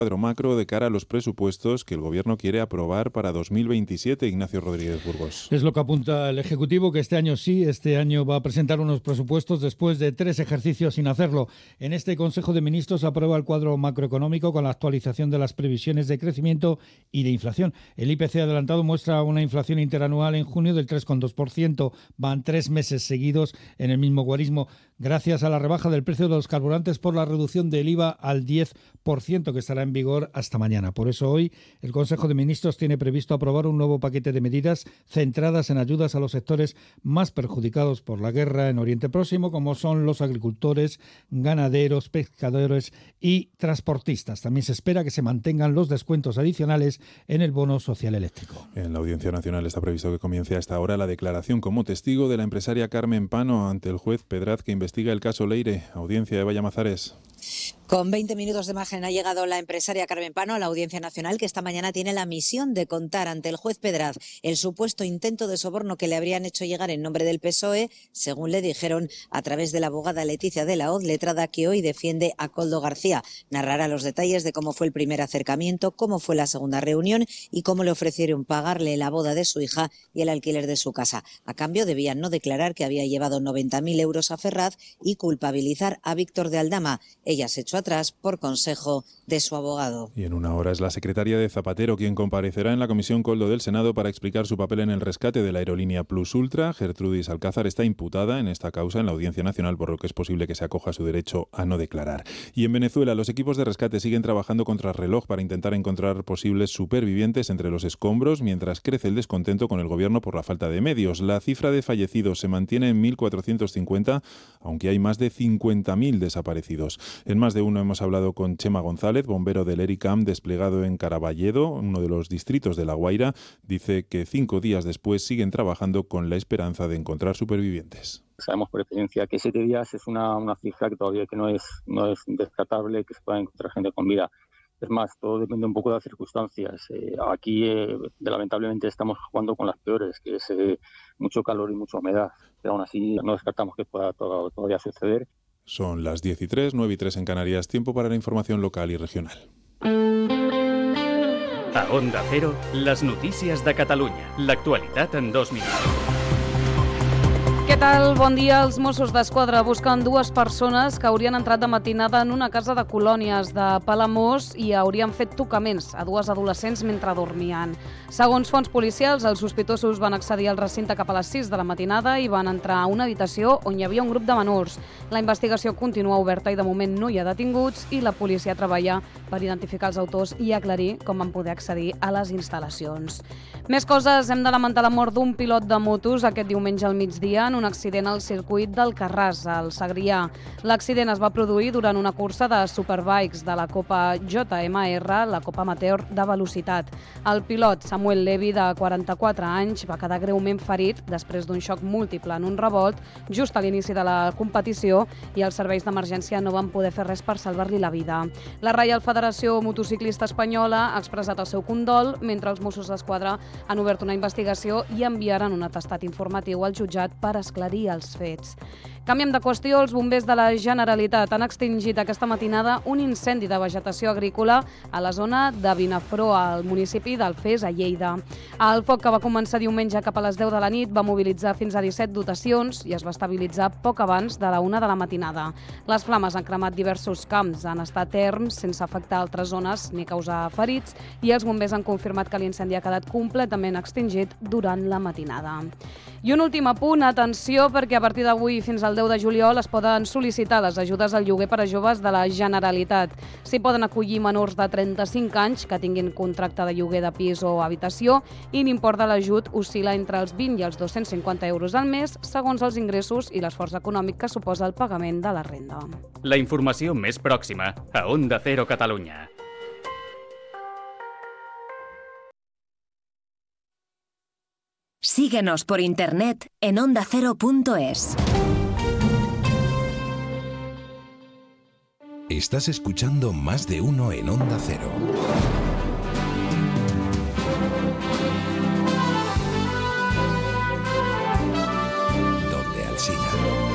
cuadro macro de cara a los presupuestos que el Gobierno quiere aprobar para 2027, Ignacio Rodríguez Burgos. Es lo que apunta el Ejecutivo, que este año va a presentar unos presupuestos después de 3 ejercicios sin hacerlo. En este Consejo de Ministros aprueba el cuadro macroeconómico con la actualización de las previsiones de crecimiento y de inflación. El IPC adelantado muestra una inflación interanual en junio del 3,2%. Van 3 meses seguidos en el mismo guarismo, gracias a la rebaja del precio de los carburantes por la reducción del IVA al 10%, que estará en vigor hasta mañana. Por eso hoy el Consejo de Ministros tiene previsto aprobar un nuevo paquete de medidas centradas en ayudas a los sectores más perjudicados por la guerra en Oriente Próximo, como son los agricultores, ganaderos, pescadores y transportistas. También se espera que se mantengan los descuentos adicionales en el bono social eléctrico. En la Audiencia Nacional está previsto que comience a esta hora la declaración como testigo de la empresaria Carmen Pano ante el juez Pedraz, que investiga el caso Leire. Audiencia de Vallamazares. Con 20 minutos de margen ha llegado la empresaria Carmen Pano a la Audiencia Nacional, que esta mañana tiene la misión de contar ante el juez Pedraz el supuesto intento de soborno que le habrían hecho llegar en nombre del PSOE, según le dijeron a través de la abogada Leticia de la Hoz, letrada que hoy defiende a Koldo García. Narrará los detalles de cómo fue el primer acercamiento, cómo fue la segunda reunión y cómo le ofrecieron pagarle la boda de su hija y el alquiler de su casa. A cambio debían no declarar que había llevado 90.000 euros a Ferraz y culpabilizar a Víctor de Aldama. Ella se echó atrás por consejo de su abogado. Y en una hora es la secretaria de Zapatero quien comparecerá en la Comisión Koldo del Senado para explicar su papel en el rescate de la aerolínea Plus Ultra. Gertrudis Alcázar está imputada en esta causa en la Audiencia Nacional, por lo que es posible que se acoja a su derecho a no declarar. Y en Venezuela, los equipos de rescate siguen trabajando contra reloj para intentar encontrar posibles supervivientes entre los escombros, mientras crece el descontento con el gobierno por la falta de medios. La cifra de fallecidos se mantiene en 1.450, aunque hay más de 50.000 desaparecidos. En más de uno hemos hablado con Chema González, bombero del ERICAM desplegado en Caraballedo, uno de los distritos de La Guaira. Dice que 5 días después siguen trabajando con la esperanza de encontrar supervivientes. Sabemos por experiencia que 7 días es una cifra que todavía que no es descartable, que se pueda encontrar gente con vida. Es más, todo depende un poco de las circunstancias. Aquí, lamentablemente, estamos jugando con las peores, que es mucho calor y mucha humedad. Pero aún así, no descartamos que pueda todavía suceder. Son las 10:03, 9:03 en Canarias. Tiempo para la información local y regional. A Onda Cero, les notícies de Catalunya. L'actualitat en 2 minuts. Què tal? Bon dia. Els Mossos d'Esquadra busquen 2 persones que haurien entrat de matinada en una casa de colònies de Palamós i haurien fet tocaments a 2 adolescents mentre dormien. Segons fonts policials, els sospitosos van accedir al recinte cap a les 6 de la matinada i van entrar a una habitació on hi havia un grup de menors. La investigació continua oberta i de moment no hi ha detinguts i la policia treballa per identificar els autors i aclarir com van poder accedir a les instal·lacions. Més coses. Hem de lamentar la mort d'un pilot de motos aquest diumenge al migdia en un accident al circuit d'Alcarràs, al Segrià. L'accident es va produir durant una cursa de superbikes de la Copa JMR, la Copa Amateur de Velocitat. El pilot, Samuel Levy, de 44 anys, va quedar greument ferit després d'un xoc múltiple en un revolt just a l'inici de la competició i els serveis d'emergència no van poder fer res per salvar-li la vida. La Reial Federació Motociclista Espanyola ha expressat el seu condol, mentre els Mossos d'Esquadra han obert una investigació i enviaran un atestat informatiu al jutjat per esclarir els fets. Canviem de qüestió. Els bombers de la Generalitat han extingit aquesta matinada un incendi de vegetació agrícola a la zona de Vinafró, al municipi d'Alfés, a Lleida. El foc, que va començar diumenge cap a les 10 de la nit, va mobilitzar fins a 17 dotacions i es va estabilitzar poc abans de la 1 de la matinada. Les flames han cremat diversos camps, han estat erms sense afectar altres zones ni causar ferits, i els bombers han confirmat que l'incendi ha quedat completament extingit durant la matinada. I un últim apunt, atenció, perquè a partir d'avui fins al 10 de juliol es poden sol·licitar les ajudes al lloguer per a joves de la Generalitat. S'hi poden acollir menors de 35 anys que tinguin contracte de lloguer de pis o habitació i l'import de l'ajut oscil·la entre els 20 i els 250 euros al mes segons els ingressos i l'esforç econòmic que suposa el pagament de la renda. La informació més pròxima a Onda Cero Catalunya. Síguenos por internet en ondacero.es. Estás escuchando Más de Uno en Onda Cero.